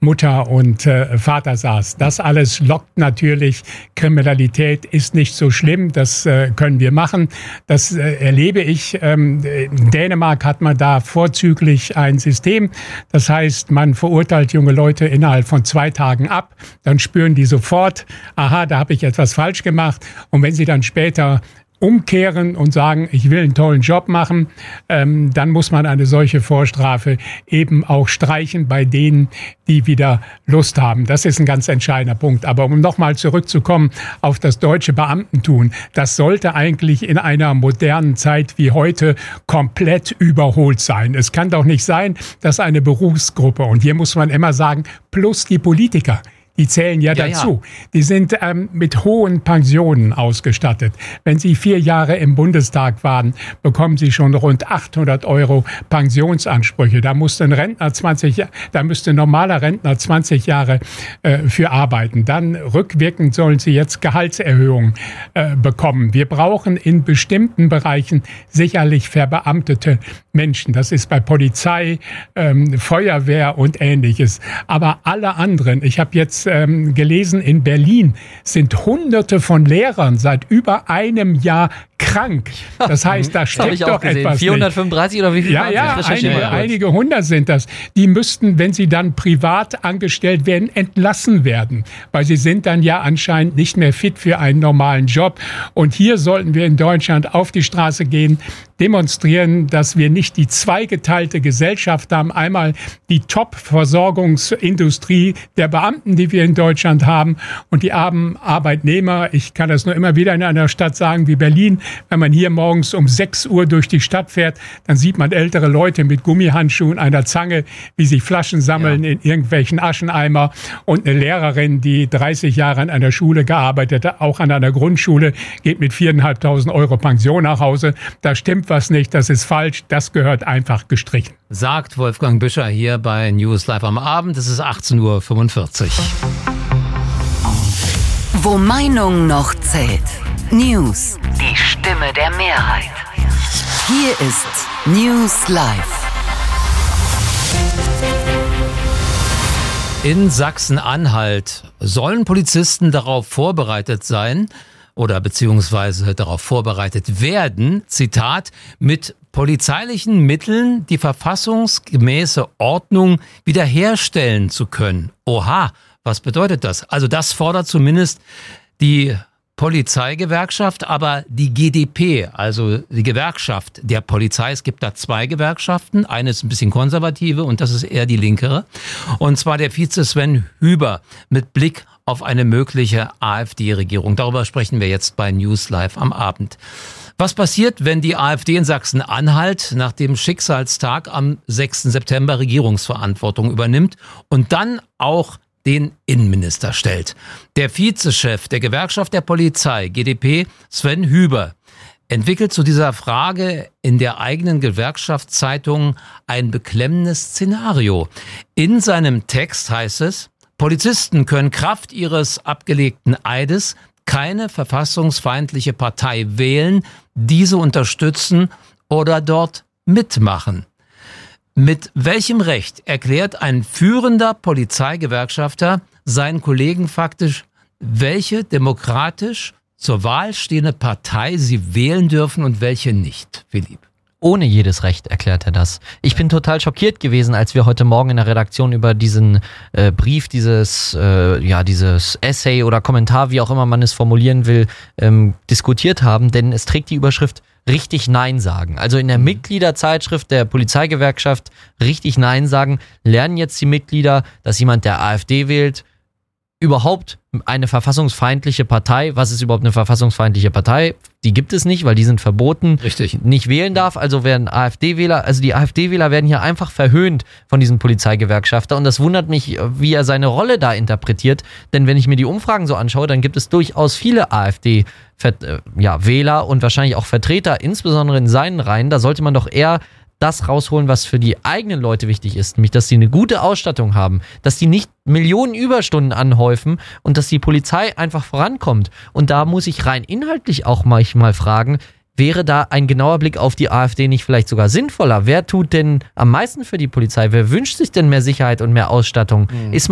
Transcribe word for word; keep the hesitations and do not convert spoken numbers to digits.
Mutter und äh, Vater saß. Das alles lockt natürlich. Kriminalität ist nicht so schlimm, das äh, können wir machen. Das äh, erlebe ich. Ähm, in Dänemark hat man da vorzüglich ein System. Das heißt, man verurteilt junge Leute innerhalb von zwei Tagen ab. Dann spüren die sofort, aha, da habe ich etwas falsch gemacht. Und wenn sie dann später umkehren und sagen, ich will einen tollen Job machen, ähm, dann muss man eine solche Vorstrafe eben auch streichen bei denen, die wieder Lust haben. Das ist ein ganz entscheidender Punkt. Aber um nochmal zurückzukommen auf das deutsche Beamtentum, das sollte eigentlich in einer modernen Zeit wie heute komplett überholt sein. Es kann doch nicht sein, dass eine Berufsgruppe, und hier muss man immer sagen, plus die Politiker, die zählen ja, ja dazu. Ja. Die sind ähm, mit hohen Pensionen ausgestattet. Wenn Sie vier Jahre im Bundestag waren, bekommen Sie schon rund achthundert Euro Pensionsansprüche. Da musste ein Rentner zwanzig, da müsste ein normaler Rentner zwanzig Jahre äh, für arbeiten. Dann rückwirkend sollen Sie jetzt Gehaltserhöhungen äh, bekommen. Wir brauchen in bestimmten Bereichen sicherlich verbeamtete Menschen. Das ist bei Polizei, ähm, Feuerwehr und Ähnliches. Aber alle anderen, ich habe jetzt ähm, gelesen, in Berlin sind Hunderte von Lehrern seit über einem Jahr krank. Das heißt, da steckt doch gesehen. etwas vierhundertfünfunddreißig nicht. Oder wie viel? Ja, ja, einige, einige hundert sind das. Die müssten, wenn sie dann privat angestellt werden, entlassen werden. Weil sie sind dann ja anscheinend nicht mehr fit für einen normalen Job. Und hier sollten wir in Deutschland auf die Straße gehen, demonstrieren, dass wir nicht die zweigeteilte Gesellschaft haben. Einmal die Top-Versorgungsindustrie der Beamten, die wir in Deutschland haben, und die armen Arbeitnehmer. Ich kann das nur immer wieder in einer Stadt sagen wie Berlin. Wenn man hier morgens um sechs Uhr durch die Stadt fährt, dann sieht man ältere Leute mit Gummihandschuhen, einer Zange, wie sie Flaschen sammeln ja. in irgendwelchen Ascheneimer, und eine Lehrerin, die dreißig Jahre an einer Schule gearbeitet hat, auch an einer Grundschule, geht mit viertausendfünfhundert Euro Pension nach Hause. Da stimmt was nicht, das ist falsch, das gehört einfach gestrichen. Sagt Wolfgang Büscher hier bei News Live am Abend. Es ist achtzehn Uhr fünfundvierzig. Wo Meinung noch zählt. News. Die Stimme der Mehrheit. Hier ist News Live. In Sachsen-Anhalt sollen Polizisten darauf vorbereitet sein oder beziehungsweise darauf vorbereitet werden, Zitat, mit polizeilichen Mitteln die verfassungsgemäße Ordnung wiederherstellen zu können. Oha, was bedeutet das? Also das fordert zumindest die Polizeigewerkschaft, aber die G d P, also die Gewerkschaft der Polizei, es gibt da zwei Gewerkschaften, eine ist ein bisschen konservative und das ist eher die linkere, und zwar der Vize Sven Hüber mit Blick auf eine mögliche AfD-Regierung. Darüber sprechen wir jetzt bei News Live am Abend. Was passiert, wenn die AfD in Sachsen-Anhalt nach dem Schicksalstag am sechsten September Regierungsverantwortung übernimmt und dann auch den Innenminister stellt? Der Vizechef der Gewerkschaft der Polizei, G d P, Sven Hüber, entwickelt zu dieser Frage in der eigenen Gewerkschaftszeitung ein beklemmendes Szenario. In seinem Text heißt es, Polizisten können Kraft ihres abgelegten Eides keine verfassungsfeindliche Partei wählen, diese unterstützen oder dort mitmachen. Mit welchem Recht erklärt ein führender Polizeigewerkschafter seinen Kollegen faktisch, welche demokratisch zur Wahl stehende Partei sie wählen dürfen und welche nicht, Philipp? Ohne jedes Recht erklärt er das. Ich bin total schockiert gewesen, als wir heute Morgen in der Redaktion über diesen äh, Brief, dieses äh, ja dieses Essay oder Kommentar, wie auch immer man es formulieren will, ähm, diskutiert haben, denn es trägt die Überschrift richtig Nein sagen. Also in der mhm. Mitgliederzeitschrift der Polizeigewerkschaft richtig Nein sagen, lernen jetzt die Mitglieder, dass jemand, der AfD wählt, überhaupt eine verfassungsfeindliche Partei, was ist überhaupt eine verfassungsfeindliche Partei? Die gibt es nicht, weil die sind verboten, Richtig. nicht wählen darf, also werden AfD-Wähler, also die AfD-Wähler werden hier einfach verhöhnt von diesem Polizeigewerkschafter, und das wundert mich, wie er seine Rolle da interpretiert, denn wenn ich mir die Umfragen so anschaue, dann gibt es durchaus viele AfD ja, Wähler und wahrscheinlich auch Vertreter, insbesondere in seinen Reihen, da sollte man doch eher das rausholen, was für die eigenen Leute wichtig ist, nämlich, dass sie eine gute Ausstattung haben, dass die nicht Millionen Überstunden anhäufen und dass die Polizei einfach vorankommt. Und da muss ich rein inhaltlich auch manchmal fragen, wäre da ein genauer Blick auf die AfD nicht vielleicht sogar sinnvoller? Wer tut denn am meisten für die Polizei? Wer wünscht sich denn mehr Sicherheit und mehr Ausstattung? Mhm. Ist